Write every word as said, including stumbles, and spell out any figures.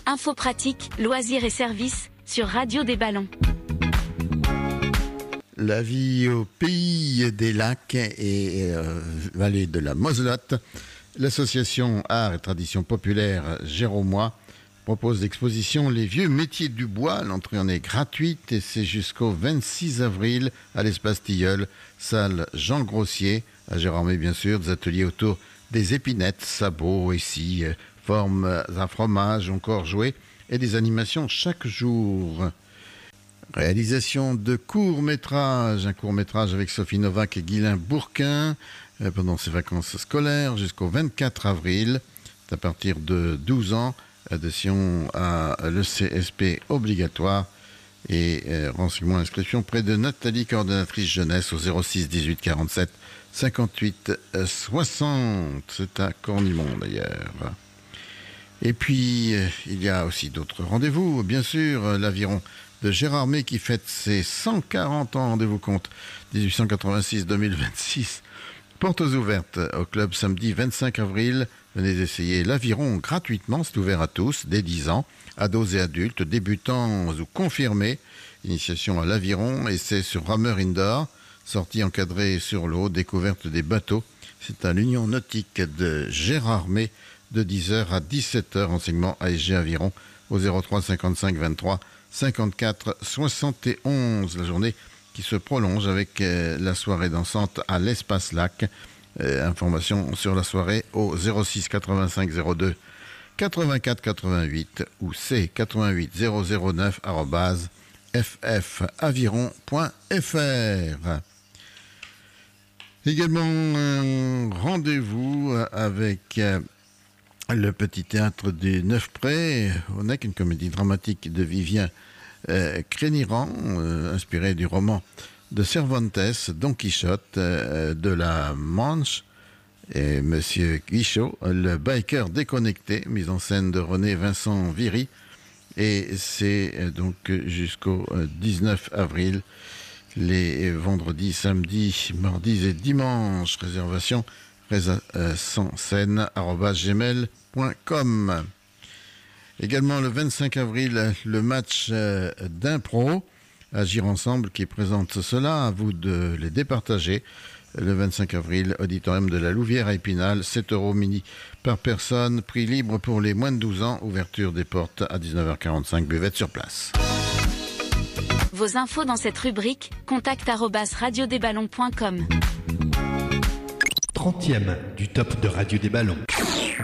Infos pratiques, loisirs et services sur Radio des Ballons. La vie au pays des lacs et euh, vallée de la Moselotte, l'association Art et Tradition Populaire Géromois propose l'exposition Les Vieux Métiers du Bois. L'entrée en est gratuite et c'est jusqu'au vingt-six avril à l'Espace Tilleul, salle Jean Grossier, à Gérardmer bien sûr, des ateliers autour des épinettes, sabots, essis, formes à fromage, encore jouets et des animations chaque jour. Réalisation de courts-métrages, un court-métrage avec Sophie Novak et Guylain Bourquin euh, pendant ses vacances scolaires jusqu'au vingt-quatre avril. C'est à partir de douze ans, adhésion à l'E C S P obligatoire et euh, renseignements inscription près de Nathalie, coordonnatrice jeunesse au zéro six dix-huit quarante-sept cinquante-huit soixante. C'est à Cornimont d'ailleurs. Et puis, euh, il y a aussi d'autres rendez-vous, bien sûr, euh, l'Aviron de Gérardmer qui fête ses cent quarante ans, rendez-vous compte, dix-huit cent quatre-vingt-six à deux mille vingt-six. Portes ouvertes au club samedi vingt-cinq avril. Venez essayer l'Aviron gratuitement, c'est ouvert à tous, dès dix ans, ados et adultes, débutants ou confirmés. Initiation à l'Aviron, essai sur rameur indoor, sortie encadrée sur l'eau, découverte des bateaux. C'est à l'Union nautique de Gérardmer de dix heures à dix-sept heures. Enseignement A S G Aviron au zéro trois cinquante-cinq vingt-trois cinquante-quatre soixante et onze. La journée qui se prolonge avec euh, la soirée dansante à l'Espace Lac. Euh, information sur la soirée au zéro six quatre-vingt-cinq zéro deux quatre-vingt-quatre quatre-vingt-huit ou c quatre-vingt-huit zéro zéro neuf arobase f f aviron point f r. Également un rendez-vous avec euh, le petit théâtre du Neuf Prés, on a une comédie dramatique de Vivien euh, Créniran, euh, inspirée du roman de Cervantes, Don Quichotte euh, de la Manche, et Monsieur Guichot, le biker déconnecté, mise en scène de René Vincent Viry, et c'est euh, donc jusqu'au euh, dix-neuf avril, les vendredis, samedis, mardis et dimanches. Réservation sans scène arobase gmail point com. Également le vingt-cinq avril, le match euh, d'impro Agir Ensemble qui présente cela, à vous de les départager. Le vingt-cinq avril, auditorium de la Louvière à Épinal, sept euros mini par personne, prix libre pour les moins de douze ans, ouverture des portes à dix-neuf heures quarante-cinq, buvette sur place. Vos infos dans cette rubrique, contact arobase radio des ballons point com. trentième du top de Radio des Ballons.